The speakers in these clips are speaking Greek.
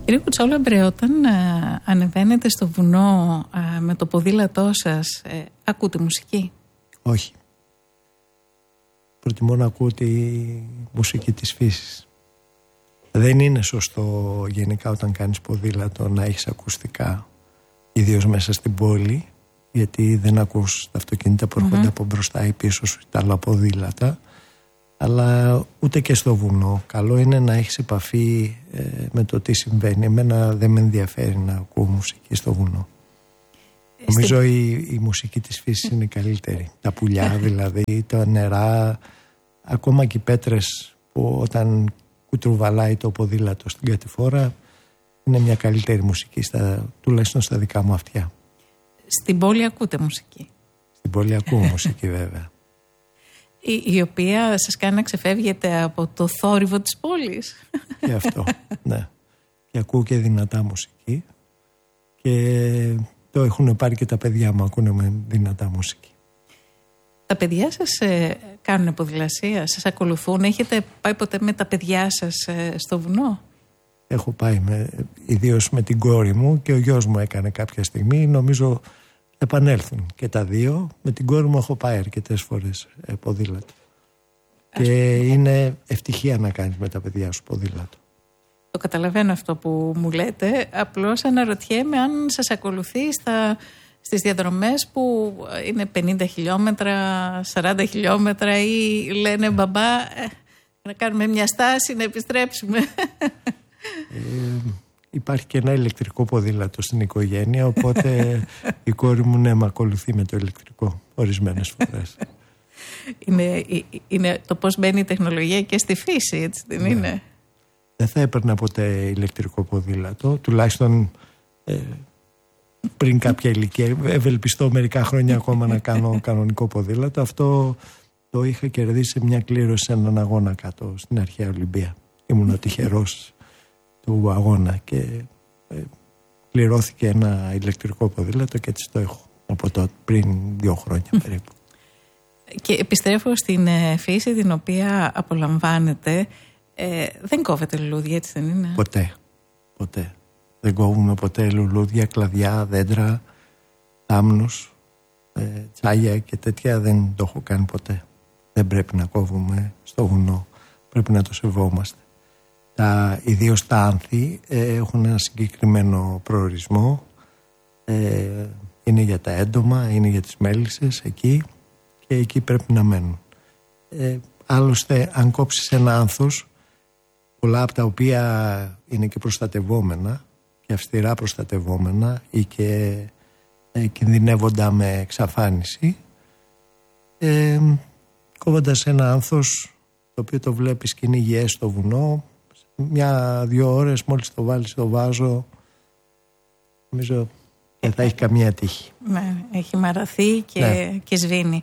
Κύριε Κουτσόλαμπρε, όταν ανεβαίνετε στο βουνό με το ποδήλατό σας, ακούτε μουσική? Όχι. Προτιμώ να ακούω τη μουσική της φύσης. Δεν είναι σωστό γενικά όταν κάνεις ποδήλατο να έχεις ακουστικά, ιδίως μέσα στην πόλη, γιατί δεν ακούς τα αυτοκίνητα που έρχονται από μπροστά ή πίσω σου, τα άλλα ποδήλατα. Αλλά ούτε και στο βουνό. Καλό είναι να έχεις επαφή με το τι συμβαίνει. Εμένα δεν με ενδιαφέρει να ακούω μουσική στο βουνό. Νομίζω η μουσική της φύσης είναι καλύτερη. Τα πουλιά δηλαδή, τα νερά, ακόμα και οι πέτρες που όταν κουτρουβαλάει το ποδήλατο στην κατηφόρα, είναι μια καλύτερη μουσική, τουλάχιστον στα δικά μου αυτιά. Στην πόλη ακούτε μουσική? Στην πόλη ακούω μουσική βέβαια. Η οποία σας κάνει να ξεφεύγετε από το θόρυβο της πόλης. Και αυτό, ναι. Και ακούω και δυνατά μουσική. Και το έχουν πάρει και τα παιδιά μου, ακούνε με δυνατά μουσική. Τα παιδιά σας κάνουν ποδηλασία, σας ακολουθούν? Έχετε πάει ποτέ με τα παιδιά σας στο βουνό? Έχω πάει ιδίως με την κόρη μου, και ο γιος μου έκανε κάποια στιγμή. Νομίζω επανέλθουν και τα δύο. Με την κόρη μου έχω πάει αρκετές φορές ποδήλατο. Και είναι ευτυχία να κάνεις με τα παιδιά σου ποδήλατο. Το καταλαβαίνω αυτό που μου λέτε. Απλώς αναρωτιέμαι αν σας ακολουθεί στις διαδρομές που είναι 50 χιλιόμετρα, 40 χιλιόμετρα, ή λένε μπαμπά να κάνουμε μια στάση, να επιστρέψουμε. Υπάρχει και ένα ηλεκτρικό ποδήλατο στην οικογένεια, οπότε η κόρη μου με ακολουθεί με το ηλεκτρικό ορισμένες φορές. Είναι το πώς μπαίνει η τεχνολογία και στη φύση, έτσι δεν είναι? Δεν θα έπαιρνα ποτέ ηλεκτρικό ποδήλατο, τουλάχιστον πριν κάποια ηλικία. Ευελπιστώ μερικά χρόνια ακόμα να κάνω κανονικό ποδήλατο. Αυτό το είχα κερδίσει σε μια κλήρωση σε έναν αγώνα κάτω στην αρχαία Ολυμπία. Ήμουν τυχερός του αγώνα και κληρώθηκε ένα ηλεκτρικό ποδήλατο και έτσι το έχω από τότε, πριν 2 χρόνια περίπου. Και επιστρέφω στην φύση την οποία απολαμβάνετε. Δεν κόβετε λουλούδια, έτσι δεν είναι? Ποτέ. Δεν κόβουμε ποτέ λουλούδια, κλαδιά, δέντρα, άμνους, τσάγια και τέτοια. Δεν το έχω κάνει ποτέ. Δεν πρέπει να κόβουμε στο βουνό. Πρέπει να το σεβόμαστε. Ιδίως τα άνθη έχουν ένα συγκεκριμένο προορισμό. Είναι για τα έντομα, είναι για τις μέλισσες εκεί, και εκεί πρέπει να μένουν. Άλλωστε, αν κόψεις ένα άνθος, πολλά από τα οποία είναι και προστατευόμενα και αυστηρά προστατευόμενα ή και κινδυνεύοντα με εξαφάνιση, κόβοντας ένα άνθος το οποίο το βλέπεις και είναι υγιές στο βουνό, 1-2 ώρες μόλις το βάλεις στο βάζο, νομίζω δεν θα έχει καμία τύχη. Ναι, έχει μαραθεί και σβήνει.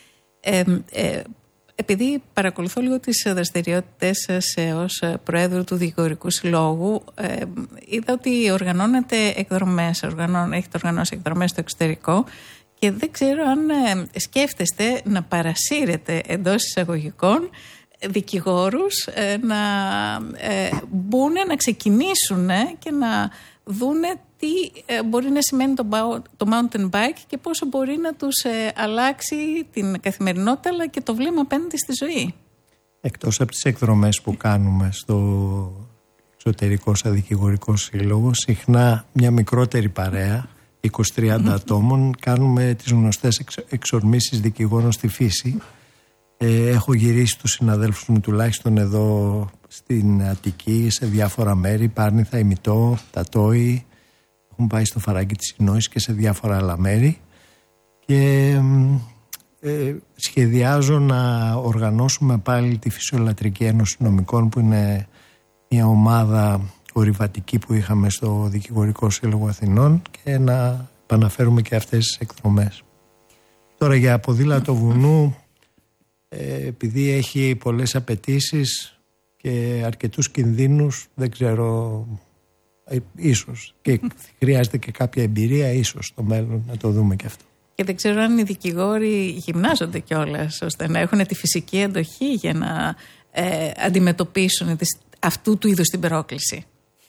Επειδή παρακολουθώ λίγο τις δραστηριότητες σας ως Προέδρου του Δικηγορικού Συλλόγου, είδα ότι οργανώνετε εκδρομές, έχετε οργανώσει εκδρομές στο εξωτερικό, και δεν ξέρω αν σκέφτεστε να παρασύρετε εντός εισαγωγικών δικηγόρους να μπουν, να ξεκινήσουν και να δούνε τι μπορεί να σημαίνει το mountain bike και πόσο μπορεί να τους αλλάξει την καθημερινότητα, αλλά και το βλέμμα απέναντι στη ζωή. Εκτός από τις εκδρομές που κάνουμε στο εξωτερικό σαν δικηγορικό σύλλογο, συχνά μια μικρότερη παρέα 20-30 ατόμων κάνουμε τις γνωστές εξορμήσεις δικηγόρων στη φύση. Έχω γυρίσει τους συναδέλφους μου τουλάχιστον εδώ στην Αττική, σε διάφορα μέρη, Πάρνηθα, Ημιτό, Τατόη, έχουν πάει στο Φαράγγι της Ινόης και σε διάφορα άλλα μέρη, και σχεδιάζω να οργανώσουμε πάλι τη Φυσιολατρική Ένωση Νομικών, που είναι μια ομάδα ορειβατική που είχαμε στο Δικηγορικό Σύλλογο Αθηνών, και να επαναφέρουμε και αυτές τις εκδρομές. Τώρα για ποδήλατο βουνού, επειδή έχει πολλές απαιτήσεις και αρκετούς κινδύνους, δεν ξέρω, ίσως και χρειάζεται και κάποια εμπειρία, ίσως στο μέλλον να το δούμε και αυτό. Και δεν ξέρω αν οι δικηγόροι γυμνάζονται κιόλας ώστε να έχουν τη φυσική αντοχή για να αντιμετωπίσουν αυτού του είδους την πρόκληση.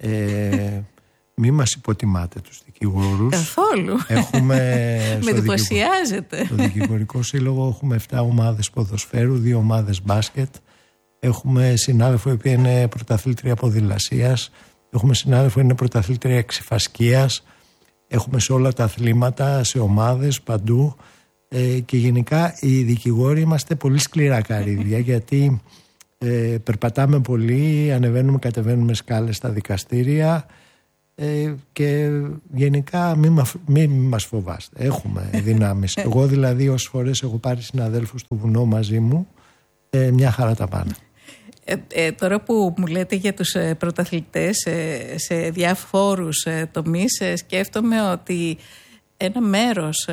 Μη μας υποτιμάτε τους δικηγόρους. Καθόλου. Με εντυπωσιάζεται. Στο Δικηγορικό Σύλλογο έχουμε 7 ομάδες ποδοσφαίρου, 2 ομάδες μπάσκετ. Έχουμε συνάδελφο η οποία είναι πρωταθλήτρια ποδηλασίας. Έχουμε συνάδελφο που είναι πρωταθλήτρια εξιφασκίας. Έχουμε σε όλα τα αθλήματα, σε ομάδες, παντού. Και γενικά οι δικηγόροι είμαστε πολύ σκληρά καρύδια, γιατί περπατάμε πολύ, ανεβαίνουμε, κατεβαίνουμε σκάλες στα δικαστήρια, και γενικά μην μας φοβάστε, έχουμε δυνάμεις. Εγώ δηλαδή όσες φορές έχω πάρει συναδέλφους στο βουνό μαζί μου, μια χαρά τα πάνε. Τώρα που μου λέτε για τους πρωταθλητές σε διάφορους τομείς, σκέφτομαι ότι ένα μέρος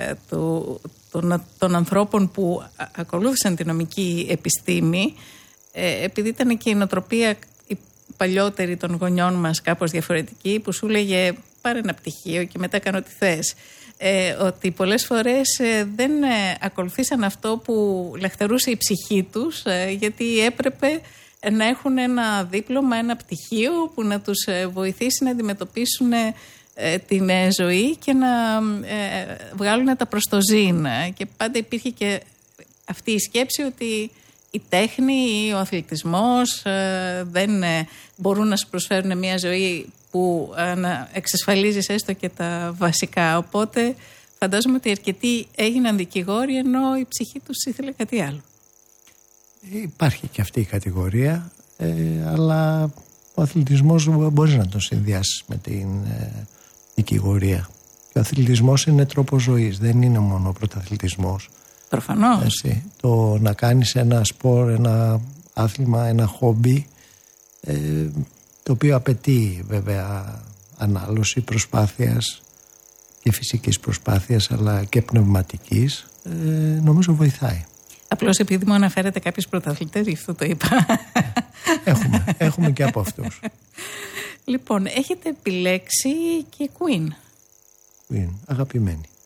των ανθρώπων που ακολούθησαν την νομική επιστήμη, επειδή ήταν και η νοοτροπία η παλιότερη των γονιών μας κάπως διαφορετική, που σου λέγε πάρε ένα πτυχίο και μετά κάνω ό,τι θες, ότι πολλές φορές δεν ακολουθήσαν αυτό που λαχταρούσε η ψυχή τους, γιατί έπρεπε να έχουν ένα δίπλωμα, ένα πτυχίο που να τους βοηθήσει να αντιμετωπίσουν την ζωή και να βγάλουν τα προς το ζήν. Και πάντα υπήρχε και αυτή η σκέψη ότι η τέχνη ή ο αθλητισμός δεν μπορούν να σου προσφέρουν μια ζωή που να εξασφαλίζεις έστω και τα βασικά. Οπότε φαντάζομαι ότι αρκετοί έγιναν δικηγόροι ενώ η ψυχή τους ήθελε κάτι άλλο. Υπάρχει και αυτή η κατηγορία, αλλά ο αθλητισμός μπορεί να τον συνδυάσει με την δικηγορία. Και ο αθλητισμός είναι τρόπος ζωής, δεν είναι μόνο ο πρωταθλητισμός. Προφανώς. Το να κάνεις ένα σπορ, ένα άθλημα, ένα χόμπι, το οποίο απαιτεί βέβαια ανάλωση προσπάθειας και φυσικής προσπάθειας, αλλά και πνευματικής, νομίζω βοηθάει. Απλώς επειδή μου αναφέρετε κάποιους πρωταθλητές, γι' αυτό το είπα. Έχουμε και από αυτούς. Λοιπόν, έχετε επιλέξει και Queen. Αγαπημένη.